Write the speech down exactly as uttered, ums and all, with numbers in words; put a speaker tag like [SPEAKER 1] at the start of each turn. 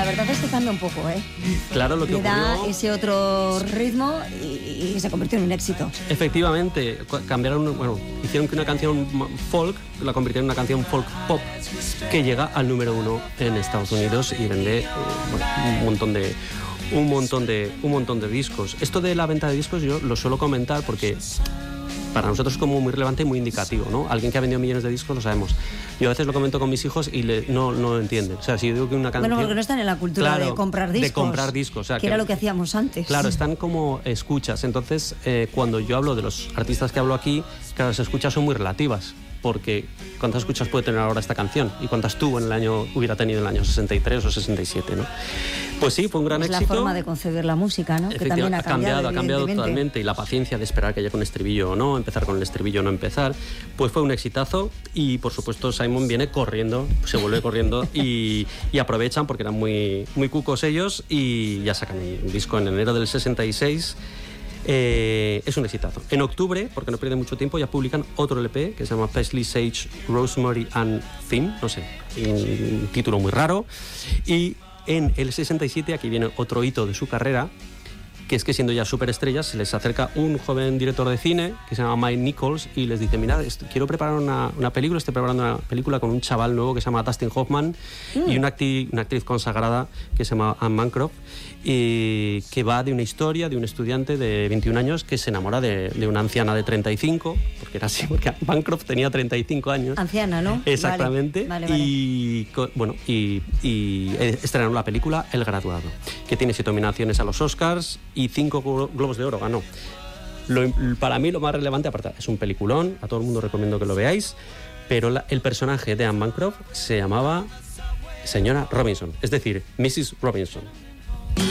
[SPEAKER 1] la verdad es que cambia un poco, ¿eh?
[SPEAKER 2] Claro, lo que
[SPEAKER 1] Le da
[SPEAKER 2] ocurrió...
[SPEAKER 1] ese otro ritmo y, y se convirtió en un éxito.
[SPEAKER 2] Efectivamente, cambiaron, bueno, hicieron que una canción folk la convirtieron en una canción folk pop que llega al número uno en Estados Unidos y vende eh, bueno, un montón de un montón de un montón de discos. Esto de la venta de discos yo lo suelo comentar porque para nosotros es como muy relevante y muy indicativo, ¿no? Alguien que ha vendido millones de discos lo sabemos. Yo a veces lo comento con mis hijos y le, no, no lo entienden. O sea, si yo digo que una canción...
[SPEAKER 1] Bueno, porque no están en la cultura
[SPEAKER 2] claro,
[SPEAKER 1] de comprar discos.
[SPEAKER 2] De comprar discos. O sea,
[SPEAKER 1] que,
[SPEAKER 2] que
[SPEAKER 1] era lo que hacíamos antes.
[SPEAKER 2] Claro, están como escuchas. Entonces, eh, cuando yo hablo de los artistas que hablo aquí, claro, las escuchas son muy relativas. Porque ¿cuántas escuchas puede tener ahora esta canción? ¿Y cuántas tuvo en el año, hubiera tenido en el año sesenta y tres o sesenta y siete, ¿no? Pues sí, fue un gran
[SPEAKER 1] es
[SPEAKER 2] éxito.
[SPEAKER 1] Es la forma de concebir la música, ¿no? Que también ha cambiado,
[SPEAKER 2] ha cambiado totalmente. Y la paciencia de esperar que haya con estribillo o no, empezar con el estribillo o no empezar. Pues fue un exitazo y, por supuesto, Simon viene corriendo, se vuelve corriendo y, y aprovechan porque eran muy, muy cucos ellos y ya sacan un disco en enero del sesenta y seis. Eh, es un exitazo. En octubre, porque no pierde mucho tiempo, ya publican otro L P que se llama Parsley, Sage, Rosemary and Thyme, no sé, un título muy raro. Y en el sesenta y siete, aquí viene otro hito de su carrera, que es que siendo ya superestrellas se les acerca un joven director de cine que se llama Mike Nichols y les dice, mirad, quiero preparar una, una película, estoy preparando una película con un chaval nuevo que se llama Dustin Hoffman mm. y una actriz, una actriz consagrada que se llama Anne Bancroft, y que va de una historia de un estudiante de veintiún años que se enamora de, de una anciana de treinta y cinco, porque era así, porque Bancroft tenía treinta y cinco años.
[SPEAKER 1] Anciana, ¿no?
[SPEAKER 2] Exactamente.
[SPEAKER 1] Vale, vale, vale.
[SPEAKER 2] Y, bueno, y, y estrenaron la película El Graduado, que tiene siete nominaciones a los Oscars y cinco Globos de Oro ganó. Lo, para mí lo más relevante, aparte, es un peliculón, a todo el mundo recomiendo que lo veáis, pero la, el personaje de Anne Bancroft se llamaba señora Robinson, es decir, missus Robinson.